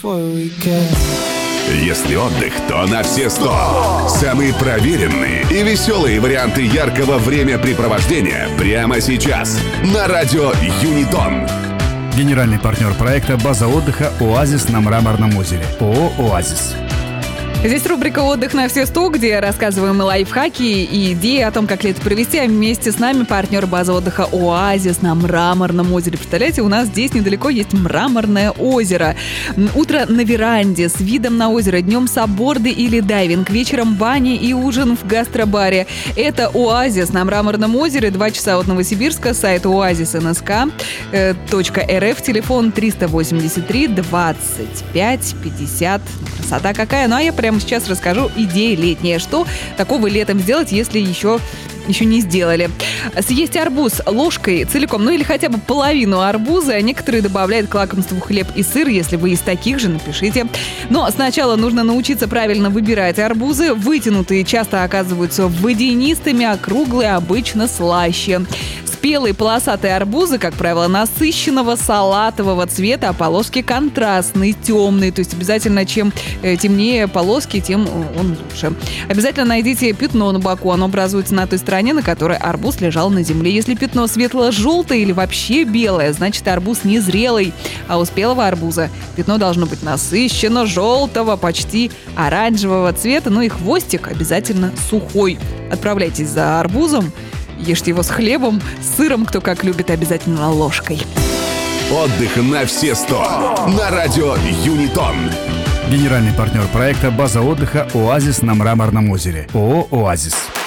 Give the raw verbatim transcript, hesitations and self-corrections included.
Если отдых, то на все сто. Самые проверенные и веселые варианты яркого времяпрепровождения прямо сейчас на радио Юнитон. Генеральный партнер проекта «База отдыха «Оазис» на Мраморном озере». ООО «Оазис». Здесь рубрика «Отдых на все сто», где рассказываем и лайфхаки, и идеи о том, как лето провести. А вместе с нами партнер базы отдыха «Оазис» на Мраморном озере. Представляете, у нас здесь недалеко есть Мраморное озеро. Утро на веранде с видом на озеро, днем сабборды или дайвинг, вечером бани и ужин в гастробаре. Это «Оазис» на Мраморном озере, два часа от Новосибирска, сайт оазис точка эн эс ка точка эр эф, телефон триста восемьдесят три двадцать пять пятьдесят. Красота какая! Ну а я прямо сейчас расскажу идеи летние. Что такого летом сделать, если еще, еще не сделали? Съесть арбуз ложкой целиком, ну или хотя бы половину арбуза. Некоторые добавляют к лакомству хлеб и сыр. Если вы из таких же, напишите. Но сначала нужно научиться правильно выбирать арбузы. Вытянутые часто оказываются водянистыми, а круглые обычно слаще. Спелые полосатые арбузы, как правило, насыщенного салатового цвета, а полоски контрастные, темные. То есть обязательно чем темнее полоски, тем он лучше. Обязательно найдите пятно на боку. Оно образуется на той стороне, на которой арбуз лежал на земле. Если пятно светло-желтое или вообще белое, значит арбуз незрелый. А у спелого арбуза пятно должно быть насыщенно желтого, почти оранжевого цвета. Ну и хвостик обязательно сухой. Отправляйтесь за арбузом. Ешьте его с хлебом, с сыром, кто как любит, обязательно ложкой. Отдых на все сто на радио Юнитон. Генеральный партнер проекта «База отдыха «Оазис» на Мраморном озере. ООО «Оазис».